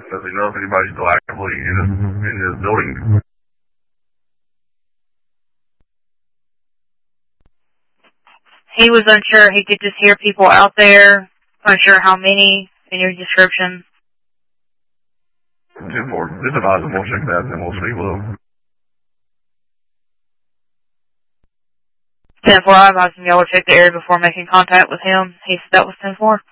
Does he know if anybody's still actively in his building? He was unsure. He could just hear people out there, unsure how many in your description. 10-4. Just advise him, we'll check that, and then we'll see. 10-4, I advised him y'all would check the area before making contact with him. He said that was 10-4.